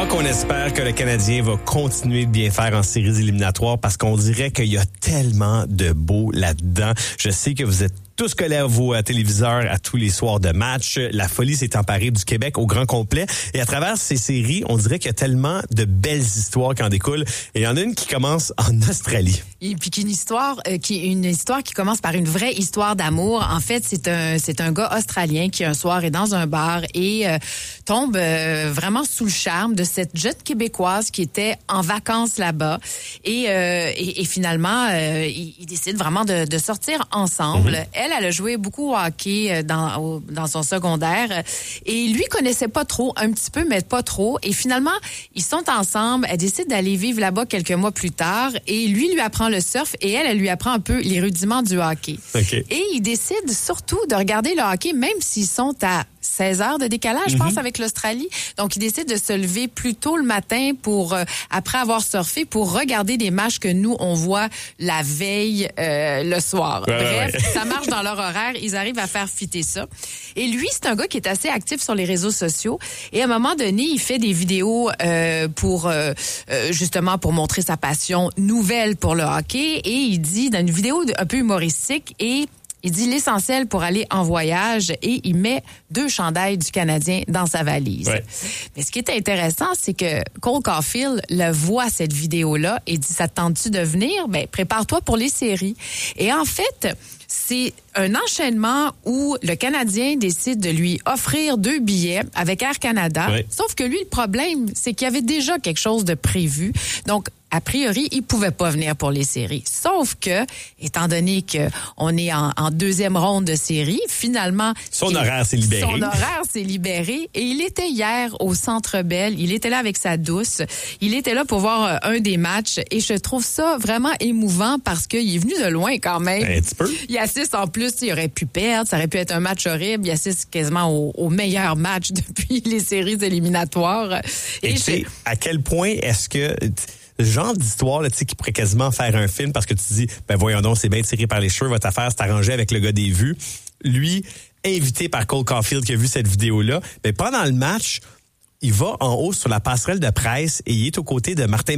Donc, on espère que le Canadien va continuer de bien faire en séries éliminatoires parce qu'on dirait qu'il y a tellement de beau là-dedans. Je sais que vous êtes tous collés à vos téléviseurs à tous les soirs de match. La folie s'est emparée du Québec au grand complet. Et à travers ces séries, on dirait qu'il y a tellement de belles histoires qui en découlent. Et il y en a une qui commence en Australie. Et puis une histoire qui commence par une vraie histoire d'amour. En fait, c'est un gars australien qui un soir est dans un bar et tombe vraiment sous le charme de cette jeune Québécoise qui était en vacances là-bas. Et finalement, ils décident vraiment de sortir ensemble. Mm-hmm. Elle a joué beaucoup au hockey dans son secondaire et lui connaissait pas trop, un petit peu, mais pas trop. Et finalement, ils sont ensemble. Elle décide d'aller vivre là-bas quelques mois plus tard et lui apprend le surf et elle lui apprend un peu les rudiments du hockey. Okay. Et ils décident surtout de regarder le hockey, même s'ils sont à 16 heures de décalage, je pense, avec l'Australie. Donc, ils décident de se lever plus tôt le matin pour, après avoir surfé, pour regarder des matchs que nous, on voit la veille le soir. Bref, ça marche dans leur horaire. Ils arrivent à faire fitter ça. Et lui, c'est un gars qui est assez actif sur les réseaux sociaux. Et à un moment donné, il fait des vidéos justement pour montrer sa passion nouvelle pour le hockey. Et il dit, dans une vidéo un peu humoristique, il dit l'essentiel pour aller en voyage et il met 2 chandails du Canadien dans sa valise. Ouais. Mais ce qui est intéressant, c'est que Cole Caulfield le voit cette vidéo-là et dit, ça te tente-tu de venir? Ben, prépare-toi pour les séries. Et en fait, c'est un enchaînement où le Canadien décide de lui offrir 2 billets avec Air Canada. Oui. Sauf que lui, le problème, c'est qu'il y avait déjà quelque chose de prévu. Donc, a priori, il pouvait pas venir pour les séries. Sauf que, étant donné qu'on est en 2e ronde de série, finalement... Son horaire s'est libéré. Son horaire s'est libéré. Et il était hier au Centre Bell. Il était là avec sa douce. Il était là pour voir un des matchs. Et je trouve ça vraiment émouvant parce qu'il est venu de loin quand même. Un petit peu. Il assiste en plus, il aurait pu perdre. Ça aurait pu être un match horrible. Il assiste quasiment au meilleur match depuis les séries éliminatoires. Et tu sais, à quel point est-ce que... Ce genre d'histoire là, tu sais, qui pourrait quasiment faire un film parce que tu dis, ben voyons donc, c'est bien tiré par les cheveux, votre affaire, c'est arrangé avec le gars des vues. Lui, invité par Cole Caulfield qui a vu cette vidéo-là, mais pendant le match, il va en haut sur la passerelle de presse et il est aux côtés de Martin